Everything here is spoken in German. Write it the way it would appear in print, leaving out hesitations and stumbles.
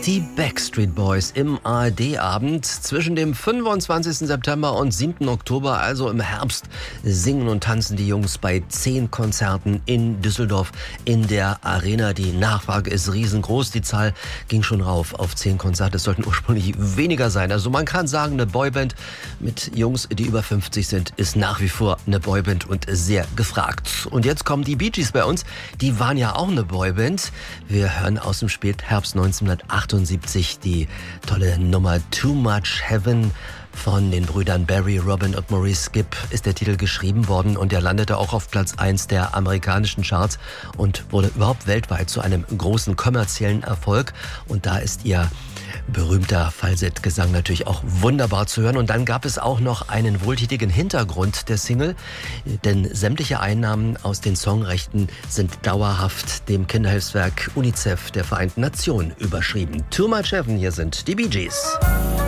Die Backstreet Boys im ARD-Abend zwischen dem 25. September und 7. Oktober, also im Herbst, singen und tanzen die Jungs bei 10 Konzerten in Düsseldorf in der Arena. Die Nachfrage ist riesengroß. Die Zahl ging schon rauf auf 10 Konzerte. Es sollten ursprünglich weniger sein. Also man kann sagen, eine Boyband mit Jungs, die über 50 sind, ist nach wie vor eine Boyband und sehr gefragt. Und jetzt kommen die Bee Gees bei uns. Die waren ja auch eine Boyband. Wir hören aus dem Spätherbst 1978 die tolle Nummer Too Much Heaven von den Brüdern Barry, Robin und Maurice Gibb ist der Titel geschrieben worden und der landete auch auf Platz 1 der amerikanischen Charts und wurde überhaupt weltweit zu einem großen kommerziellen Erfolg. Und da ist ihr berühmter Falsettgesang natürlich auch wunderbar zu hören. Und dann gab es auch noch einen wohltätigen Hintergrund der Single, denn sämtliche Einnahmen aus den Songrechten sind dauerhaft dem Kinderhilfswerk UNICEF der Vereinten Nationen überschrieben. Too Much Heaven, hier sind die Bee Gees.